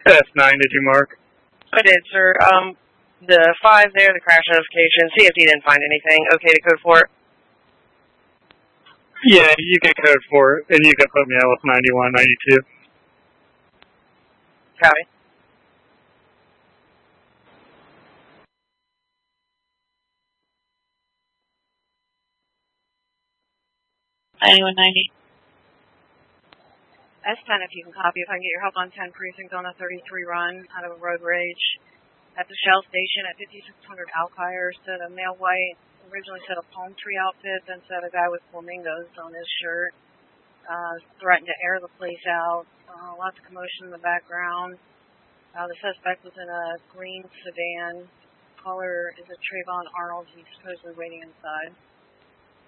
S9, did you mark? I did, sir. The 5 there, the crash notification. CFD didn't find anything. Okay to code for it? Yeah, you can code for it, and you can put me out with 91, 92. Copy. S10, if you can copy, if I can get your help on 10 precinct on a 33 run out of a road rage. At the Shell station at 5600 Alkire, said a male white, originally said a palm tree outfit, then said a guy with flamingos on his shirt. Threatened to air the place out. Lots of commotion in the background. The suspect was in a green sedan. Caller is a Trayvon Arnold. He's supposedly waiting inside.